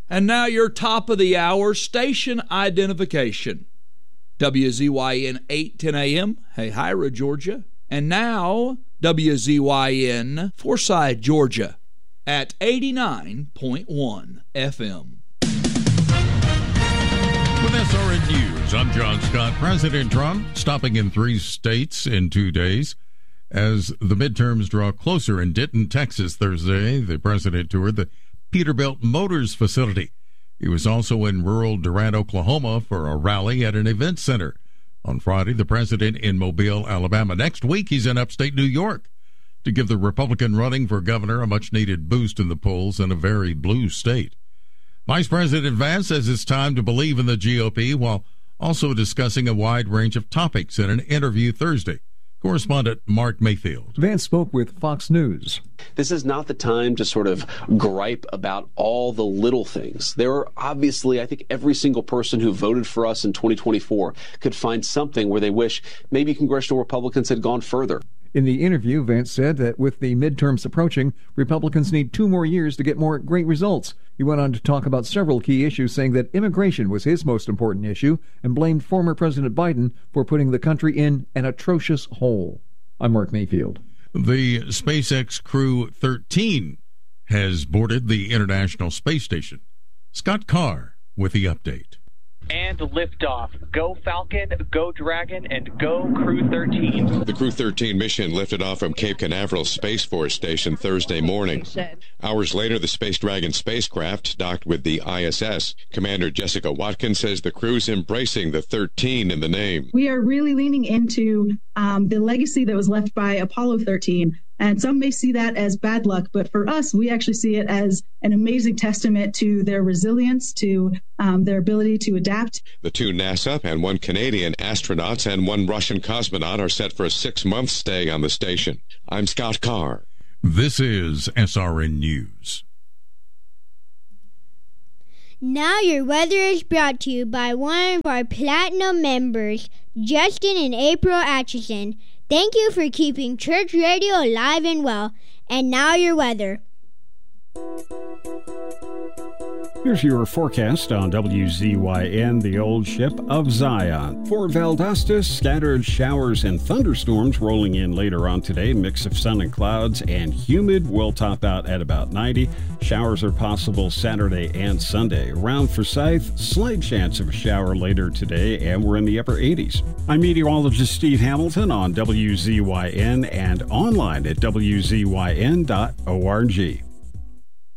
And now your top of the hour station identification. WZYN 810 AM, Hahira, Georgia. And now WZYN Forsyth, Georgia at 89.1 FM. With SRN News, I'm John Scott. President Trump stopping in 3 states in 2 days. As the midterms draw closer in Denton, Texas, Thursday, the president toured the Peterbilt Motors facility. He was also in rural Durant, Oklahoma for a rally at an event center. On Friday, the president in Mobile, Alabama. Next week, he's in upstate New York to give the Republican running for governor a much-needed boost in the polls in a very blue state. Vice President Vance says it's time to believe in the GOP while also discussing a wide range of topics in an interview Thursday. Correspondent Mark Mayfield. Vance spoke with Fox News. This is not the time to sort of gripe about all the little things. There are obviously, I think every single person who voted for us in 2024 could find something where they wish maybe congressional Republicans had gone further. In the interview, Vance said that with the midterms approaching, Republicans need 2 more years to get more great results. He went on to talk about several key issues, saying that immigration was his most important issue and blamed former President Biden for putting the country in an atrocious hole. I'm Mark Mayfield. The SpaceX Crew 13 has boarded the International Space Station. Scott Carr with the update. And liftoff. Go Falcon, go Dragon, and go Crew 13. The Crew 13 mission lifted off from Cape Canaveral Space Force Station Thursday morning. Hours later, the Space Dragon spacecraft docked with the ISS. Commander Jessica Watkins says the crew's embracing the 13 in the name. We are really leaning into the legacy that was left by Apollo 13. And some may see that as bad luck, but for us, we actually see it as an amazing testament to their resilience, to their ability to adapt. The 2 NASA and 1 Canadian astronauts and 1 Russian cosmonaut are set for a 6-month stay on the station. I'm Scott Carr. This is SRN News. Now your weather is brought to you by one of our Platinum members, Justin and April Atchison. Thank you for keeping church radio alive and well. And now your weather. Here's your forecast on WZYN, the old ship of Zion. For Valdosta, scattered showers and thunderstorms rolling in later on today. Mix of sun and clouds and humid will top out at about 90. Showers are possible Saturday and Sunday. Around Forsyth, slight chance of a shower later today, and we're in the upper 80s. I'm meteorologist Steve Hamilton on WZYN and online at WZYN.org.